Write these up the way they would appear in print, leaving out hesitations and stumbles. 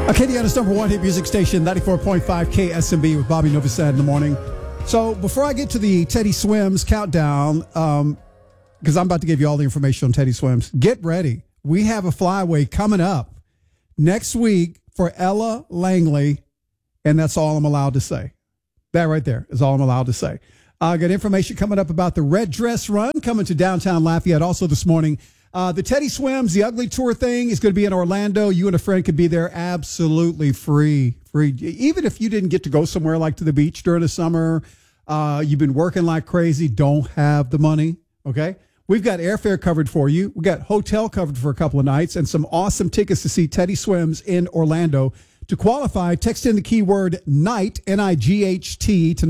Acadiana's number one hit music station, 94.5 KSMB with Bobby Novosad in the morning. So before I get to the Teddy Swims countdown, because I'm about to give you all the information on Teddy Swims, get ready. We have a flyaway coming up next week for Ella Langley, and that's all I'm allowed to say. That right there is all I'm allowed to say. I got information coming up about the Red Dress Run coming to downtown Lafayette. Also this morning, the Teddy Swims, the Ugly Tour thing is going to be in Orlando. You and a friend could be there absolutely free. Even if you didn't get to go somewhere like to the beach during the summer, you've been working like crazy, don't have the money, okay? We've got airfare covered for you. We got hotel covered for a couple of nights and some awesome tickets to see Teddy Swims in Orlando. To qualify, text in the keyword NIGHT, N-I-G-H-T, to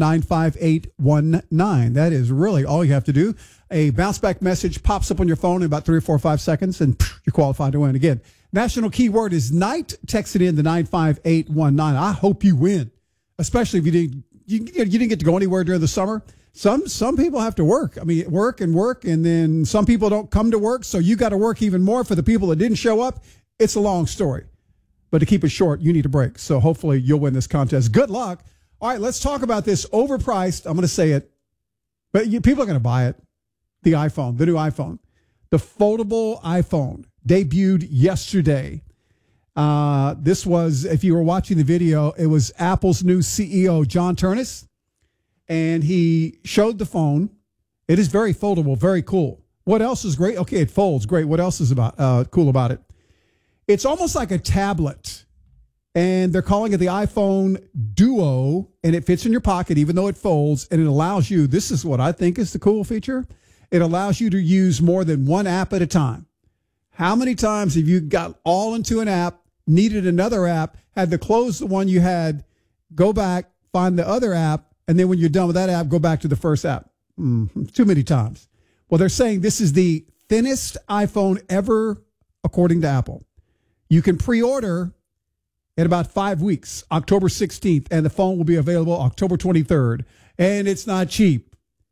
95819. That is really all you have to do. A bounce back message pops up on your phone in about 3 or 4 or 5 seconds, and you're qualified to win. Again, national keyword is NIGHT. Text it in to 95819. I hope you win, especially if you didn't get to go anywhere during the summer. Some people have to work. I mean, work, and then some people don't come to work, so you got to work even more for the people that didn't show up. It's a long story. But to keep it short, you need a break. So hopefully you'll win this contest. Good luck. All right, let's talk about this overpriced. I'm going to say it, but people are going to buy it. The iPhone, the new iPhone. The foldable iPhone debuted yesterday. This was, if you were watching the video, it was Apple's new CEO, John Ternus, and he showed the phone. It is very foldable, very cool. What else is great? Okay, it folds. Great. What else is cool about it? It's almost like a tablet, and they're calling it the iPhone Duo, and it fits in your pocket even though it folds, and it allows you, this is what I think is the cool feature, it allows you to use more than one app at a time. How many times have you got all into an app, needed another app, had to close the one you had, go back, find the other app, and then when you're done with that app, go back to the first app? Too many times. Well, they're saying this is the thinnest iPhone ever, according to Apple. You can pre-order in about 5 weeks, October 16th, and the phone will be available October 23rd. And it's not cheap.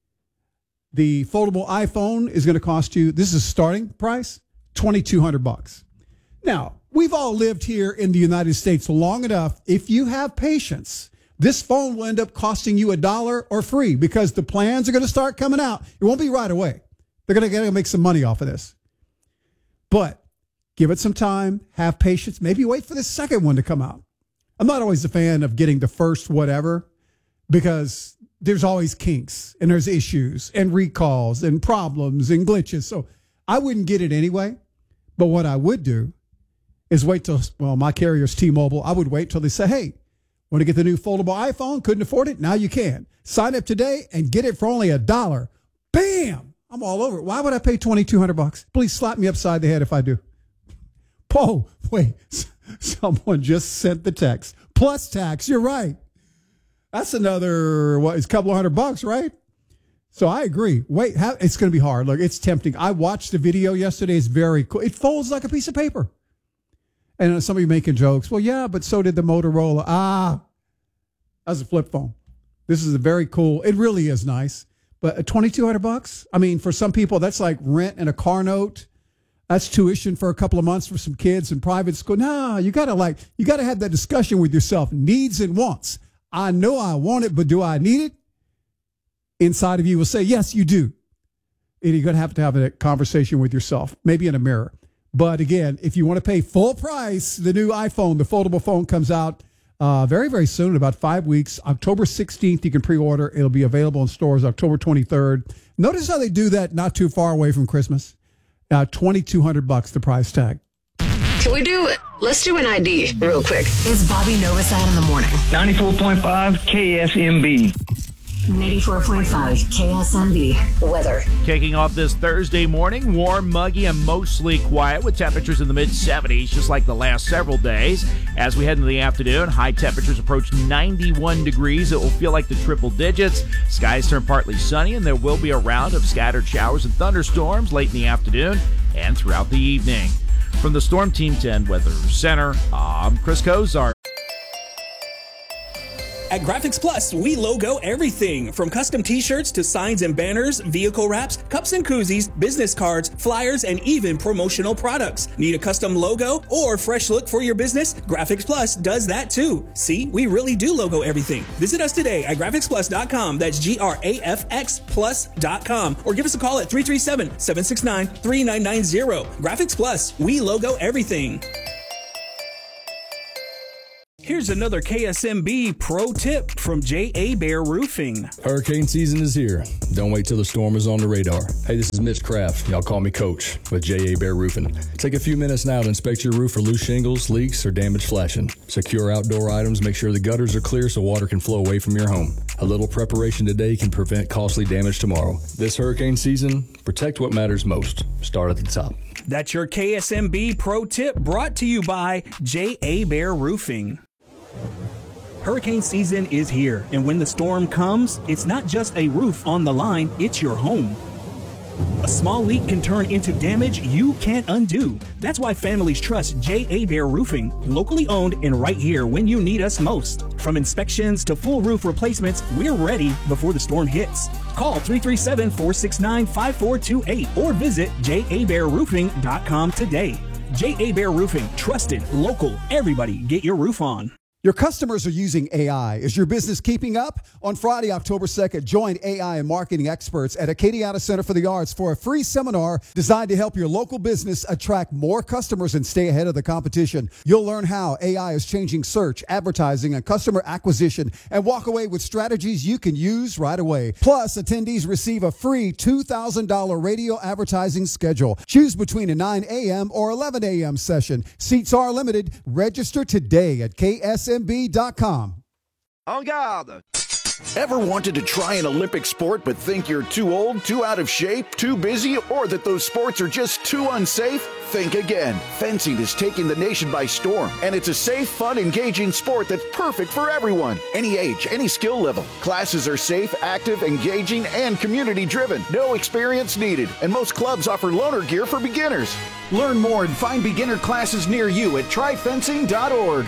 The foldable iPhone is going to cost you, this is starting price, $2,200. Now, we've all lived here in the United States long enough. If you have patience, this phone will end up costing you $1 or free because the plans are going to start coming out. It won't be right away. They're going to make some money off of this. But give it some time, have patience, maybe wait for the second one to come out. I'm not always a fan of getting the first whatever because there's always kinks and there's issues and recalls and problems and glitches. So I wouldn't get it anyway. But what I would do is wait till, well, my carrier's T-Mobile. I would wait till they say, hey, want to get the new foldable iPhone? Couldn't afford it? Now you can. Sign up today and get it for only $1. Bam! I'm all over it. Why would I pay $2,200? Please slap me upside the head if I do. Oh, wait, someone just sent the text. Plus tax, you're right. That's another, it's a couple of $100, right? So I agree. Wait, it's going to be hard. Look, it's tempting. I watched the video yesterday. It's very cool. It folds like a piece of paper. And somebody making jokes. Well, yeah, but so did the Motorola. That's a flip phone. This is a very cool. It really is nice. But $2,200? I mean, for some people, that's like rent and a car note. That's tuition for a couple of months for some kids in private school. No, you gotta have that discussion with yourself. Needs and wants. I know I want it, but do I need it? Inside of you will say, yes, you do. And you're gonna have a conversation with yourself, maybe in a mirror. But again, if you want to pay full price, the new iPhone, the foldable phone comes out very, very soon, in about 5 weeks. October 16th, you can pre-order. It'll be available in stores October 23rd. Notice how they do that not too far away from Christmas. $2,200, the price tag. Let's do an ID real quick. It's Bobby Novosad in the morning. 94.5 KSMB. 94.5 KSMB. Weather. Kicking off this Thursday morning, warm, muggy, and mostly quiet with temperatures in the mid-70s, just like the last several days. As we head into the afternoon, high temperatures approach 91 degrees. It will feel like the triple digits. Skies turn partly sunny, and there will be a round of scattered showers and thunderstorms late in the afternoon and throughout the evening. From the Storm Team 10 Weather Center, I'm Chris Kozar. At Graphics Plus, we logo everything from custom t-shirts to signs and banners, vehicle wraps, cups and koozies, business cards, flyers, and even promotional products. Need a custom logo or fresh look for your business? Graphics Plus does that too. See, we really do logo everything. Visit us today at graphicsplus.com. That's grafxplus.com, or give us a call at 337-769-3990. Graphics Plus, we logo everything. Here's another KSMB pro tip from J.A. Bear Roofing. Hurricane season is here. Don't wait till the storm is on the radar. Hey, this is Mitch Kraft. Y'all call me Coach with J.A. Bear Roofing. Take a few minutes now to inspect your roof for loose shingles, leaks, or damaged flashing. Secure outdoor items. Make sure the gutters are clear so water can flow away from your home. A little preparation today can prevent costly damage tomorrow. This hurricane season, protect what matters most. Start at the top. That's your KSMB pro tip brought to you by J.A. Bear Roofing. Hurricane season is here, and when the storm comes, it's not just a roof on the line, it's your home. A small leak can turn into damage you can't undo. That's why families trust J.A. Bear Roofing, locally owned and right here when you need us most. From inspections to full roof replacements, we're ready before the storm hits. Call 337-469-5428 or visit jabearroofing.com today. J.A. Bear Roofing, trusted, local, everybody get your roof on. Your customers are using AI. Is your business keeping up? On Friday, October 2nd, join AI and marketing experts at Acadiana Center for the Arts for a free seminar designed to help your local business attract more customers and stay ahead of the competition. You'll learn how AI is changing search, advertising, and customer acquisition, and walk away with strategies you can use right away. Plus, attendees receive a free $2,000 radio advertising schedule. Choose between a 9 a.m. or 11 a.m. session. Seats are limited. Register today at KSMB.com. En garde! Ever wanted to try an Olympic sport but think you're too old, too out of shape, too busy, or that those sports are just too unsafe? Think again. Fencing is taking the nation by storm, and it's a safe, fun, engaging sport that's perfect for everyone. Any age, any skill level. Classes are safe, active, engaging, and community-driven. No experience needed, and most clubs offer loaner gear for beginners. Learn more and find beginner classes near you at tryfencing.org.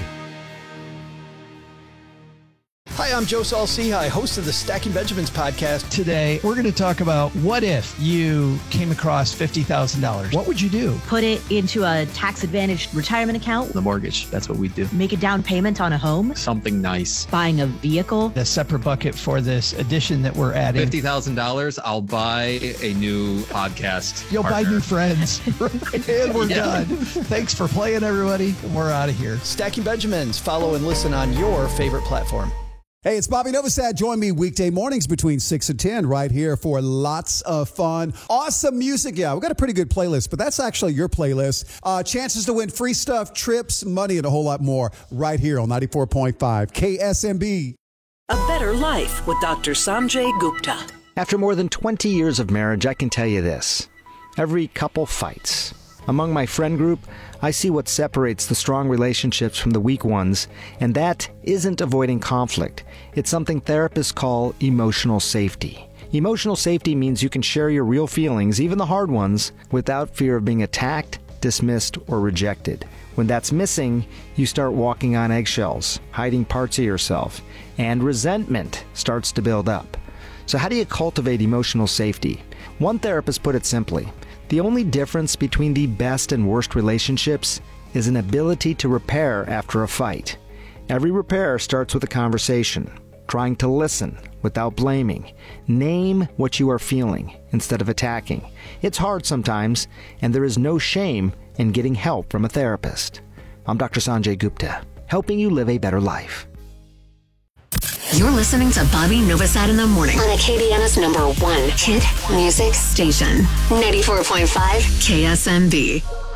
Hi, I'm Joe Saul-Sehy, host of the Stacking Benjamins podcast. Today, we're going to talk about what if you came across $50,000? What would you do? Put it into a tax-advantaged retirement account. The mortgage, that's what we do. Make a down payment on a home. Something nice. Buying a vehicle. A separate bucket for this addition that we're adding. $50,000, I'll buy a new podcast. You'll partner. buy new friends. And we're done. Thanks for playing, everybody. We're out of here. Stacking Benjamins. Follow and listen on your favorite platform. Hey, it's Bobby Novosad. Join me weekday mornings between 6 and 10 right here for lots of fun. Awesome music. Yeah, we've got a pretty good playlist, but that's actually your playlist. Chances to win free stuff, trips, money, and a whole lot more right here on 94.5 KSMB. A Better Life with Dr. Sanjay Gupta. After more than 20 years of marriage, I can tell you this. Every couple fights. Among my friend group, I see what separates the strong relationships from the weak ones, and that isn't avoiding conflict. It's something therapists call emotional safety. Emotional safety means you can share your real feelings, even the hard ones, without fear of being attacked, dismissed, or rejected. When that's missing, you start walking on eggshells, hiding parts of yourself, and resentment starts to build up. So how do you cultivate emotional safety? One therapist put it simply: the only difference between the best and worst relationships is an ability to repair after a fight. Every repair starts with a conversation, trying to listen without blaming. Name what you are feeling instead of attacking. It's hard sometimes, and there is no shame in getting help from a therapist. I'm Dr. Sanjay Gupta, helping you live a better life. You're listening to Bobby Novosad in the morning on Acadiana's #1 hit music station, 94.5 KSMB.